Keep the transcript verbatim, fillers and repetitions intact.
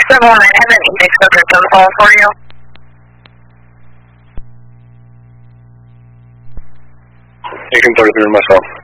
seven one, I have an E six subject on call for you. eighteen thirty-three myself.